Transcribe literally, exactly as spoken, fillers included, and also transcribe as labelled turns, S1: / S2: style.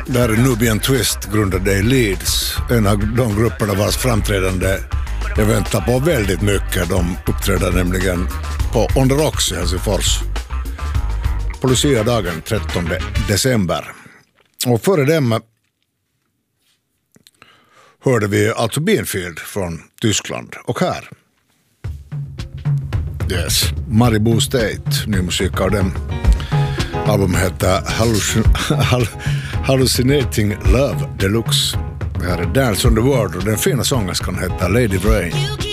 S1: Där är Nubian Twist grundade i Leeds, en av de grupperna vars framträdande jag väntar på väldigt mycket. De uppträder nämligen på On The Rocks i Helsingfors på Lucia-dagen trettonde december. Och före dem hörde vi alltså Beanfield från Tyskland. Och här yes, Maribo State, ny musik av dem. Albumet heter Hallucin- Hallucinating Love Deluxe. Det här är Dance on the World och den fina sångerskan heter Lady Rain.